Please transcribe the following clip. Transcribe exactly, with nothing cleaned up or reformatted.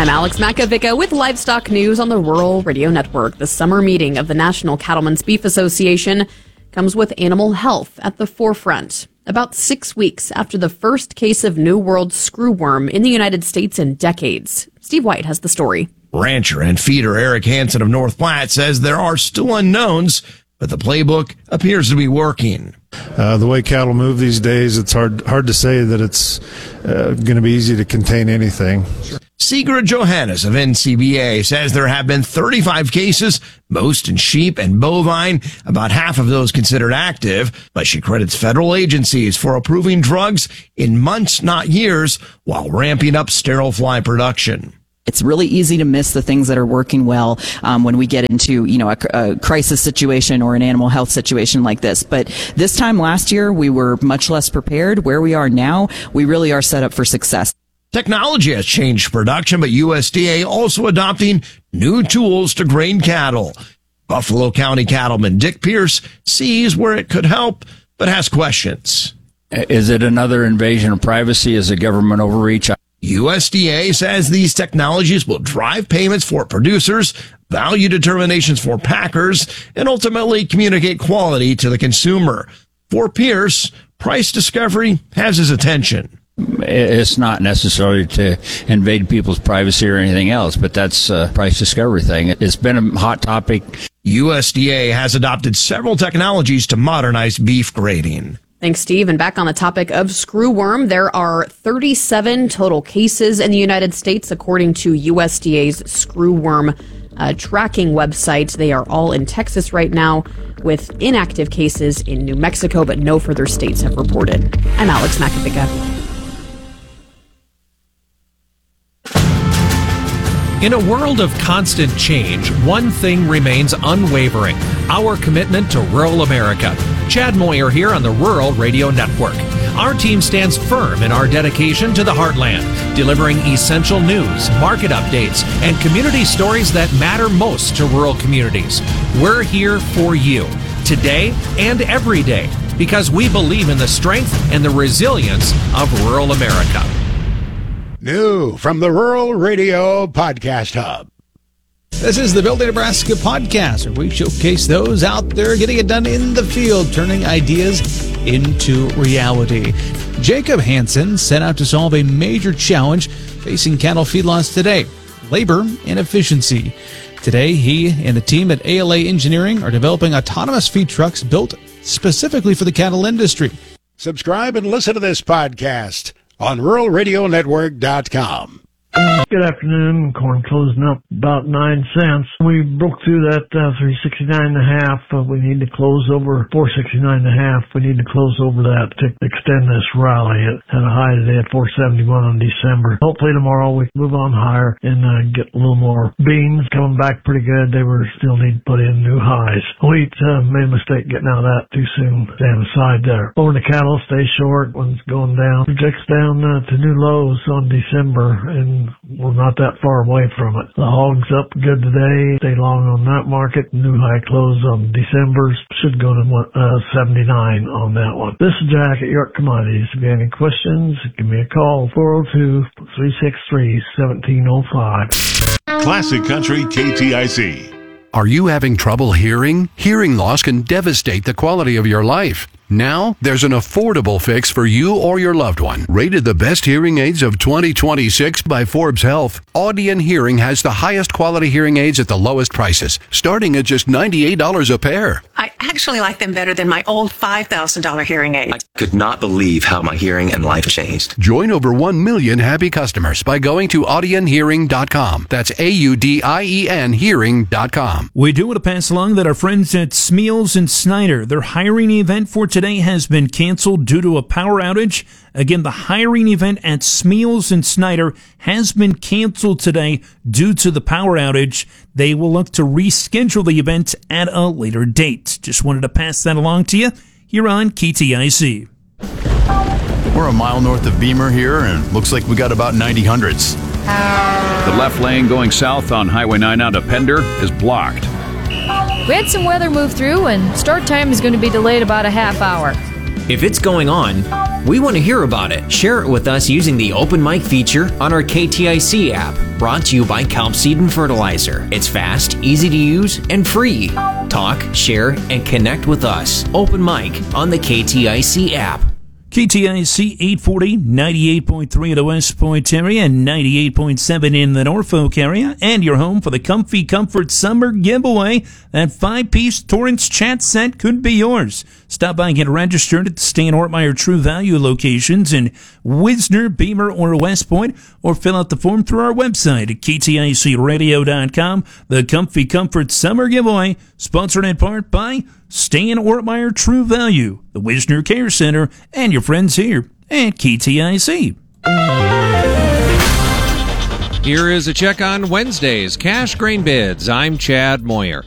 I'm Alex Makovica with Livestock News on the Rural Radio Network. The summer meeting of the National Cattlemen's Beef Association comes with animal health at the forefront. About six weeks after the first case of New World screwworm in the United States in decades. Steve White has the story. Rancher and feeder Eric Hansen of North Platte says there are still unknowns, but the playbook appears to be working. Uh, the way cattle move these days, it's hard hard to say that it's uh, going to be easy to contain anything. Sigrid Johannes of N C B A says there have been thirty-five cases, most in sheep and bovine, about half of those considered active, but she credits federal agencies for approving drugs in months, not years, while ramping up sterile fly production. It's really easy to miss the things that are working well um, when we get into, you know, a, a crisis situation or an animal health situation like this. But this time last year, we were much less prepared. Where we are now, we really are set up for success. Technology has changed production, but U S D A also adopting new tools to grain cattle. Buffalo County cattleman Dick Pierce sees where it could help, but has questions. Is it another invasion of privacy? Is it government overreach? U S D A says these technologies will drive payments for producers, value determinations for packers, and ultimately communicate quality to the consumer. For Pierce, price discovery has his attention. It's not necessarily to invade people's privacy or anything else, but that's a price discovery thing. It's been a hot topic. U S D A has adopted several technologies to modernize beef grading. Thanks, Steve. And back on the topic of screwworm, there are thirty-seven total cases in the United States, according to U S D A's screwworm uh, tracking website. They are all in Texas right now, with inactive cases in New Mexico, but no further states have reported. I'm Alex Makovica. In a world of constant change, one thing remains unwavering: our commitment to rural America. Chad Moyer here on the Rural Radio Network. Our team stands firm in our dedication to the heartland, delivering essential news, market updates, and community stories that matter most to rural communities. We're here for you, today and every day, because we believe in the strength and the resilience of rural America. New from the Rural Radio Podcast Hub. This is the Building Nebraska podcast, where we showcase those out there getting it done in the field, turning ideas into reality. Jacob Hansen set out to solve a major challenge facing cattle feedlots today: labor and efficiency. Today, he and the team at A L A Engineering are developing autonomous feed trucks built specifically for the cattle industry. Subscribe and listen to this podcast on rural radio network dot com. Good afternoon. Corn closing up about nine cents. We broke through that uh, three sixty-nine and a half. Uh, we need to close over four sixty-nine and a half. We need to close over that to extend this rally. It had a high today at four seventy-one on December. Hopefully tomorrow we move on higher and uh, get a little more beans coming back pretty good. They were still need to put in new highs. Wheat uh, made a mistake getting out of that too soon. Down the side there. Over the cattle, stay short when it's going down. Projects down uh, to new lows on December, and we're not that far away from it. The hogs up good today. Stay long on that market. New high close on December. Should go to uh, seventy-nine on that one. This is Jack at York Commodities. If you have any questions, give me a call. four oh two, three six three, one seven oh five. Classic Country K T I C. Are you having trouble hearing? Hearing loss can devastate the quality of your life. Now, there's an affordable fix for you or your loved one. Rated the best hearing aids of twenty twenty-six by Forbes Health, Audion Hearing has the highest quality hearing aids at the lowest prices, starting at just ninety-eight dollars a pair. I actually like them better than my old five thousand dollars hearing aid. I could not believe how my hearing and life changed. Join over one million happy customers by going to audion hearing dot com. That's A U D I E N hearing dot com. We do want to pass along that our friends at Smeals and Snyder, their hiring event for today has been canceled due to a power outage. Again, the hiring event at Smeals and Snyder has been canceled today due to the power outage. They will look to reschedule the event at a later date. Just wanted to pass that along to you here on K T I C. We're a mile north of Beamer here, and looks like we got about ninety hundreds. The left lane going south on Highway nine out of Pender is blocked. We had some weather move through, and start time is going to be delayed about a half hour. If it's going on, We want to hear about it. Share it with us using the open mic feature on our K T I C app, brought to you by Kelp Seed and Fertilizer. It's fast, easy to use, and free. Talk, share, and connect with us. Open mic on the K T I C app. K T I C eight forty, ninety-eight point three in the West Point area and ninety-eight point seven in the Norfolk area, and your home for the Comfy Comfort Summer Giveaway. That five-piece Torrance chat set could be yours. Stop by and get registered at the Stan Ortmeyer True Value locations in Wisner, Beamer, or West Point, or fill out the form through our website at K T I C radio dot com. The Comfy Comfort Summer Giveaway, sponsored in part by Stan Ortmeyer True Value, the Wisner Care Center, and your friends here at K T I C. Here is a check on Wednesday's cash grain bids. I'm Chad Moyer.